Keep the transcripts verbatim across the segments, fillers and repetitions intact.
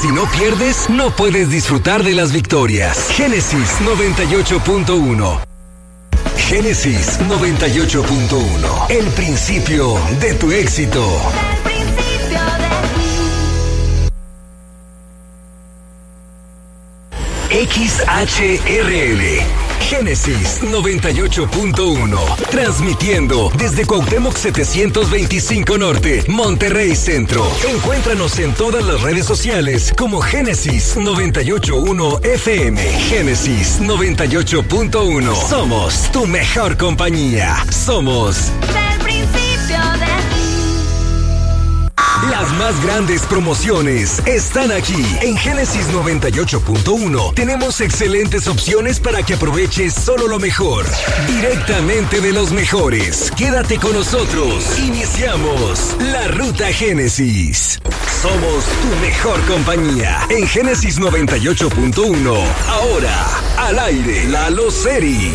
Si no pierdes, no puedes disfrutar de las victorias. Génesis noventa y ocho punto uno. Génesis noventa y ocho punto uno. El principio de tu éxito. X H R L. Génesis noventa y ocho punto uno. Transmitiendo desde Cuauhtémoc setecientos veinticinco Norte, Monterrey Centro. Encuéntranos en todas las redes sociales como Génesis noventa y ocho punto uno F M. Génesis noventa y ocho punto uno. Somos tu mejor compañía. Somos del principio de las más grandes promociones están aquí. En Génesis noventa y ocho punto uno tenemos excelentes opciones para que aproveches solo lo mejor. Directamente de los mejores. Quédate con nosotros. Iniciamos la Ruta Génesis. Somos tu mejor compañía. En Génesis noventa y ocho punto uno. Ahora, al aire, Lalo Seri.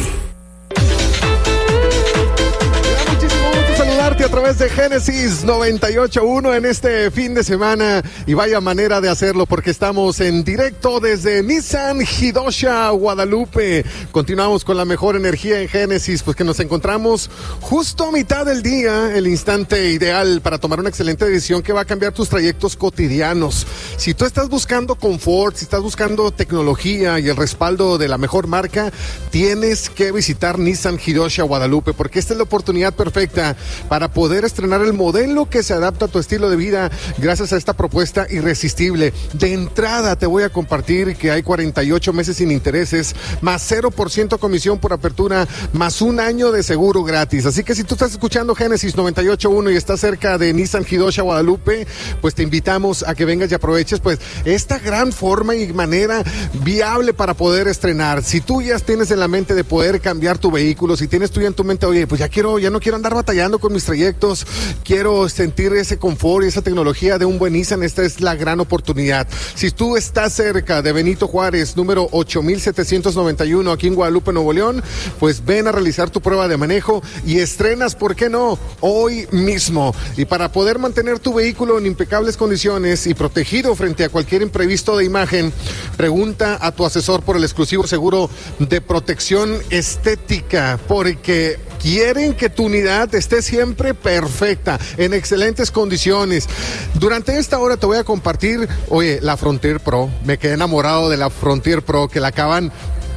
A través de Génesis noventa y ocho punto uno en este fin de semana, y vaya manera de hacerlo porque estamos en directo desde Nissan Hidosha, Guadalupe. Continuamos con la mejor energía en Génesis, pues que nos encontramos justo a mitad del día, el instante ideal para tomar una excelente decisión que va a cambiar tus trayectos cotidianos. Si tú estás buscando confort, si estás buscando tecnología y el respaldo de la mejor marca, tienes que visitar Nissan Hidosha, Guadalupe, porque esta es la oportunidad perfecta para poder estrenar el modelo que se adapta a tu estilo de vida gracias a esta propuesta irresistible. De entrada te voy a compartir que hay cuarenta y ocho meses sin intereses, más cero por ciento comisión por apertura, más un año de seguro gratis. Así que si tú estás escuchando Génesis noventa y ocho punto uno y estás cerca de Nissan Hidosha, Guadalupe, pues te invitamos a que vengas y aproveches pues esta gran forma y manera viable para poder estrenar. Si tú ya tienes en la mente de poder cambiar tu vehículo, si tienes tú ya en tu mente, oye, pues ya quiero, ya no quiero andar batallando con mis trayectos, quiero sentir ese confort y esa tecnología de un buen Nissan, esta es la gran oportunidad. Si tú estás cerca de Benito Juárez, número ocho mil setecientos noventa y uno, aquí en Guadalupe, Nuevo León, pues ven a realizar tu prueba de manejo y estrenas, ¿por qué no?, hoy mismo. Y para poder mantener tu vehículo en impecables condiciones y protegido frente a cualquier imprevisto de imagen, pregunta a tu asesor por el exclusivo seguro de protección estética, porque quieren que tu unidad esté siempre perfecta, en excelentes condiciones. Durante esta hora te voy a compartir, oye, la Frontier Pro. Me quedé enamorado de la Frontier Pro, que la acaban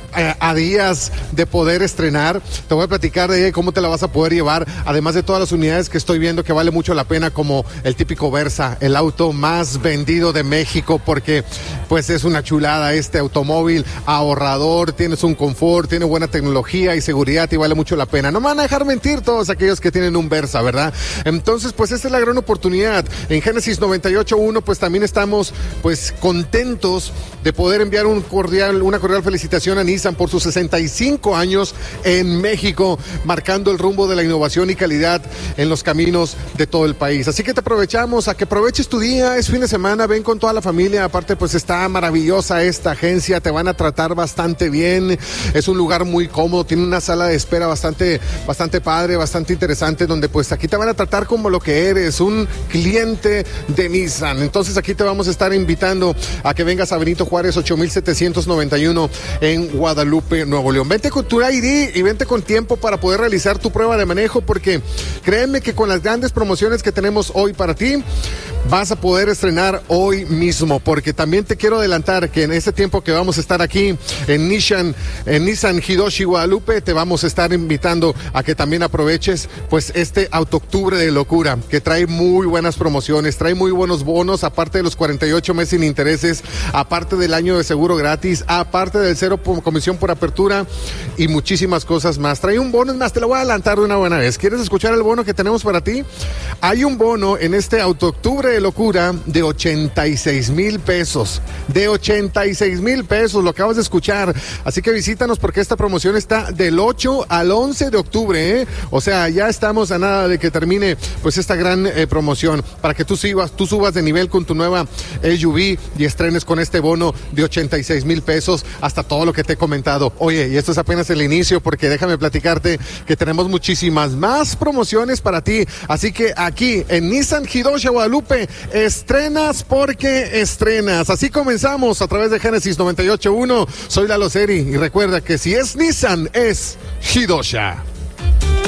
a días de poder estrenar. Te voy a platicar de cómo te la vas a poder llevar, además de todas las unidades que estoy viendo que vale mucho la pena, como el típico Versa, el auto más vendido de México, porque pues es una chulada este automóvil, ahorrador, tienes un confort, tiene buena tecnología y seguridad y vale mucho la pena. No me van a dejar mentir todos aquellos que tienen un Versa, ¿verdad? Entonces pues esta es la gran oportunidad. En Génesis noventa y ocho punto uno pues también estamos pues contentos de poder enviar un cordial, una cordial felicitación a Nissan por sus sesenta y cinco años en México, marcando el rumbo de la innovación y calidad en los caminos de todo el país. Así que te aprovechamos a que aproveches tu día, es fin de semana, ven con toda la familia. Aparte pues está maravillosa esta agencia, te van a tratar bastante bien, es un lugar muy cómodo, tiene una sala de espera bastante, bastante padre, bastante interesante, donde pues aquí te van a tratar como lo que eres, un cliente de Nissan. Entonces aquí te vamos a estar invitando a que vengas a Benito Juárez ocho mil setecientos noventa y uno en Guadalajara, Guadalupe, Nuevo León. Vente con tu I D y vente con tiempo para poder realizar tu prueba de manejo, porque créeme que con las grandes promociones que tenemos hoy para ti, vas a poder estrenar hoy mismo, porque también te quiero adelantar que en este tiempo que vamos a estar aquí en Nissan, en Nissan Hidosha, Guadalupe, te vamos a estar invitando a que también aproveches pues este Autoctubre de locura, que trae muy buenas promociones, trae muy buenos bonos, aparte de los cuarenta y ocho meses sin intereses, aparte del año de seguro gratis, aparte del cero comisión por apertura y muchísimas cosas más. Trae un bono, es más, te lo voy a adelantar de una buena vez. ¿Quieres escuchar el bono que tenemos para ti? Hay un bono en este Autoctubre de locura de ochenta y seis mil pesos. De ochenta y seis mil pesos, lo acabas de escuchar. Así que visítanos porque esta promoción está del ocho al once de octubre, ¿eh? O sea, ya estamos a nada de que termine pues esta gran eh, promoción para que tú subas, tú subas de nivel con tu nueva S U V y estrenes con este bono de ochenta y seis mil pesos hasta todo lo que te he comentado comentado. Oye, y esto es apenas el inicio, porque déjame platicarte que tenemos muchísimas más promociones para ti. Así que aquí en Nissan Hidosha Guadalupe, estrenas porque estrenas. Así comenzamos a través de Génesis noventa y ocho punto uno. Soy Lalo Seri y recuerda que si es Nissan, es Hidosha.